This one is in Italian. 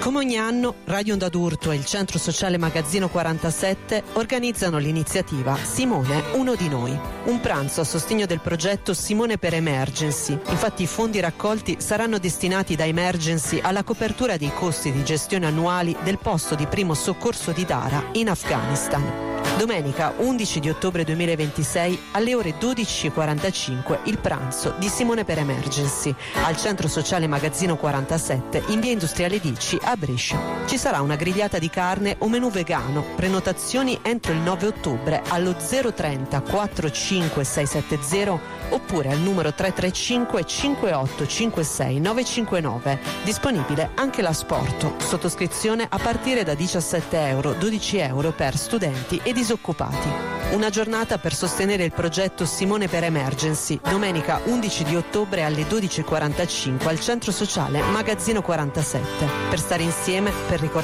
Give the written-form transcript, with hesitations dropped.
Come ogni anno, Radio Onda d'Urto e il Centro Sociale Magazzino 47 organizzano l'iniziativa Simone, uno di noi. Un pranzo a sostegno del progetto Simone per Emergency. Infatti i fondi raccolti saranno destinati da Emergency alla copertura dei costi di gestione annuali del posto di primo soccorso di Dara in Afghanistan. Domenica 11 di ottobre 2026 alle ore 12:45 il pranzo di Simone per Emergency al Centro Sociale Magazzino 47 in via Industriale Dici a Brescia. Ci sarà una grigliata di carne o menù vegano. Prenotazioni entro il 9 ottobre allo 030 45 670 oppure al numero 335 5856 959. Disponibile anche l'asporto. Sottoscrizione a partire da €17, €12 per studenti e disoccupati. Una giornata per sostenere il progetto Simone per Emergency, domenica 11 di ottobre alle 12:45 al Centro Sociale Magazzino 47. Per stare insieme, per ricordare